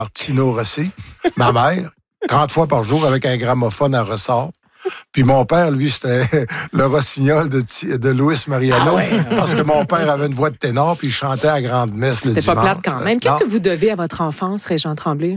Tino Rossi, ma mère, 30 fois par jour avec un gramophone à ressort. Puis mon père, lui, c'était le rossignol de Luis Mariano, parce que mon père avait une voix de ténor, puis il chantait à grande messe le dimanche. C'était pas plate quand même. Qu'est-ce que vous devez à votre enfance, Régent Tremblay?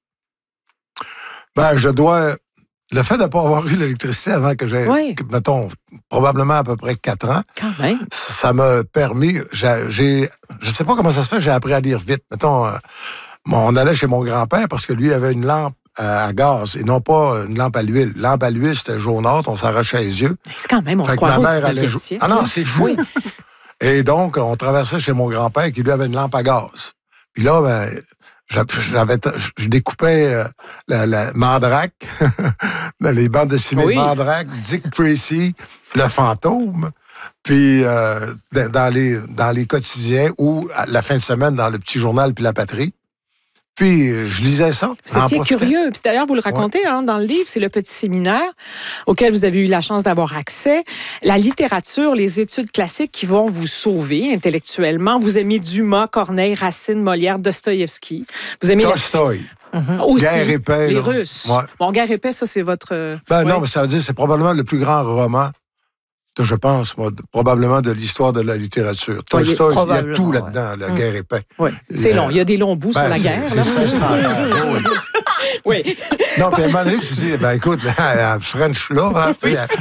Ben, je dois... Le fait de ne pas avoir eu l'électricité avant que j'ai, mettons, probablement à peu près 4 ans, quand même. Ça m'a permis... Je sais pas comment ça se fait, j'ai appris à lire vite. Mettons, on allait chez mon grand-père parce que lui avait une lampe à gaz et non pas une lampe à l'huile. Lampe à l'huile, c'était jaunâtre, on s'arrachait les yeux. C'est quand même, on se croirait au 19e siècle. Ah non, c'est fou. Oui. Et donc, on traversait chez mon grand-père qui, lui, avait une lampe à gaz. Puis là, ben... Je découpais la Mandrake, les bandes dessinées Mandrake, Dick Tracy, Le Fantôme, puis dans les quotidiens ou à la fin de semaine dans le Petit Journal puis La Patrie. Puis, je lisais ça. Vous étiez curieux. Puis d'ailleurs, vous le racontez dans le livre, c'est le petit séminaire auquel vous avez eu la chance d'avoir accès. La littérature, les études classiques qui vont vous sauver intellectuellement. Vous aimez Dumas, Corneille, Racine, Molière, Dostoïevski. Vous aimez Tolstoï. Aussi, Guerre et paix. Les Russes. Ouais. Bon, Guerre et paix, ça, c'est votre... Non, mais ça veut dire c'est probablement le plus grand roman, je pense, moi, probablement de l'histoire de la littérature. Tolstoï, il y a tout là-dedans, la guerre et paix. Oui, c'est long. Il y a des longs bouts sur la guerre. C'est 500 ans, oui. Non, puis à un moment donné, tu te dis, ben écoute, à French, là,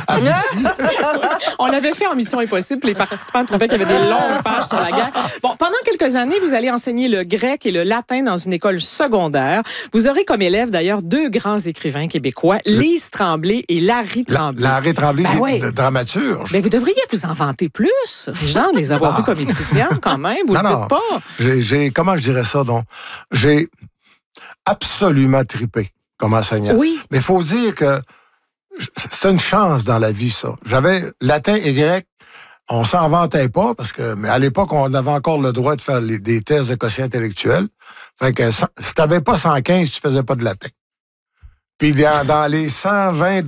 on l'avait fait en Mission Impossible, les participants trouvaient qu'il y avait des longues pages sur la guerre. Bon, pendant quelques années, vous allez enseigner le grec et le latin dans une école secondaire. Vous aurez comme élèves, d'ailleurs, 2 grands écrivains québécois, Lise Tremblay et Larry Tremblay. Larry Tremblay, dramaturge. Mais vous devriez vous en vanter plus, Jean, les avoir vus comme étudiants, quand même. Vous ne le dites pas. Comment je dirais ça, donc? J'ai absolument trippé comme enseignant. Oui. Mais il faut dire que c'est une chance dans la vie, ça. J'avais latin et grec, on s'en vantait pas, parce que mais à l'époque, on avait encore le droit de faire des tests de quotient intellectuel. Fait que si t'avais pas 115, tu faisais pas de latin. Puis dans les 120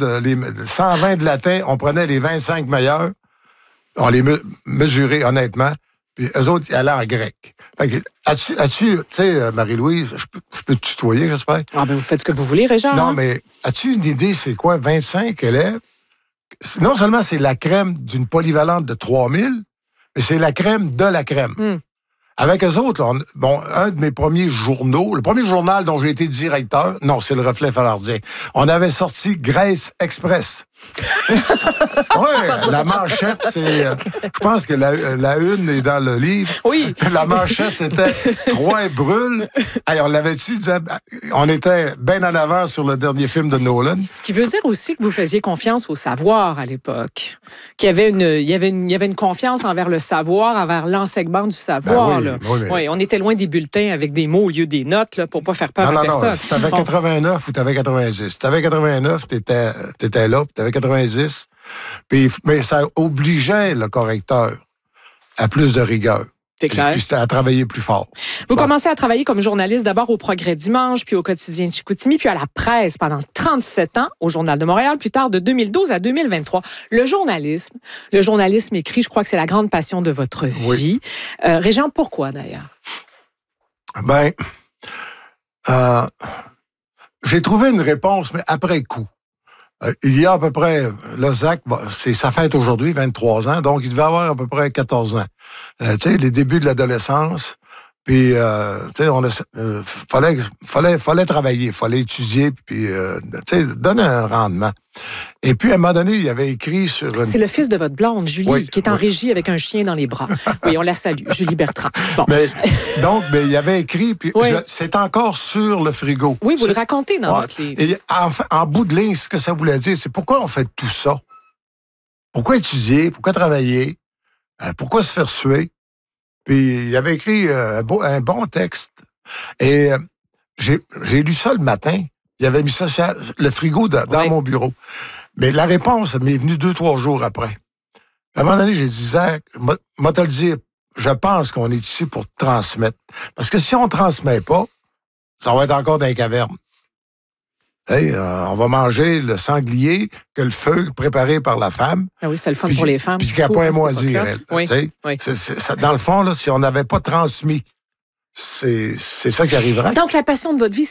de latin, on prenait les 25 meilleurs, on les mesurait honnêtement, puis eux autres, ils allaient en grec. Fait que, tu sais, Marie-Louise, je peux te tutoyer, j'espère? Ah, ben vous faites ce que vous voulez, Régent. Non, mais as-tu une idée, c'est quoi, 25 élèves? Non seulement c'est la crème d'une polyvalente de 3000, mais c'est la crème de la crème. Avec eux autres, là, un de mes premiers journaux, le premier journal dont j'ai été directeur, non, c'est le Reflet Falardien. On avait sorti Grèce Express. Oui, la manchette, c'est... je pense que la une est dans le livre. Oui. La manchette, c'était « Troie brûle ». On l'avait-tu? On était bien en avant sur le dernier film de Nolan. Ce qui veut dire aussi que vous faisiez confiance au savoir à l'époque. Qu'il y avait une confiance envers le savoir, envers l'enseignement du savoir. Oui, on était loin des bulletins avec des mots au lieu des notes là, pour pas faire peur à personne. Non, si t'avais 89 ou t'avais 90. Si t'avais 89, t'étais là, puis t'avais 90. Mais ça obligeait le correcteur à plus de rigueur. C'est clair. Puis à travailler plus fort. Vous commencez à travailler comme journaliste d'abord au Progrès Dimanche, puis au Quotidien de Chicoutimi, puis à la presse pendant 37 ans, au Journal de Montréal, plus tard de 2012 à 2023. Le journalisme écrit, je crois que c'est la grande passion de votre vie. Régent, pourquoi d'ailleurs? Ben, j'ai trouvé une réponse, mais après coup. Il y a à peu près, le Zach, c'est sa fête aujourd'hui, 23 ans, donc il devait avoir à peu près 14 ans. Tu sais, les débuts de l'adolescence, puis, tu sais, fallait travailler, fallait étudier, puis, tu sais, donner un rendement. Et puis, à un moment donné, il avait écrit sur une... C'est le fils de votre blonde, Julie, qui est en régie avec un chien dans les bras. Oui, on la salue, Julie Bertrand. Bon. Mais il avait écrit, puis c'est encore sur le frigo. Oui, vous le racontez dans votre livre. Et en bout de ligne, ce que ça voulait dire, c'est pourquoi on fait tout ça? Pourquoi étudier? Pourquoi travailler? Pourquoi se faire suer? Puis il avait écrit un bon texte. Et j'ai lu ça le matin. Il avait mis ça sur le frigo dans mon bureau. Mais la réponse m'est venue 2-3 jours après. À un moment donné, j'ai dit, Zach, moi te le dire, je pense qu'on est ici pour transmettre. Parce que si on ne transmet pas, ça va être encore dans les cavernes. Hey, on va manger le sanglier que le feu préparé par la femme. Ah oui, c'est le fun pour les femmes. Puis qu'il n'y a pas un mot à dire, elle. Oui. Dans le fond, là, si on n'avait pas transmis c'est ça qui arrivera. Donc, la passion de votre vie,